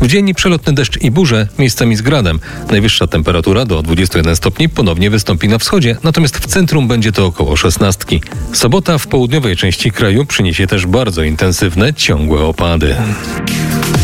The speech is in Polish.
W dzień przelotny deszcz i burze, miejscami z gradem. Najwyższa temperatura do 21 stopni ponownie wystąpi na wschodzie, natomiast w centrum będzie to około 16. Sobota w południowej części kraju przyniesie też bardzo intensywne, ciągłe opady.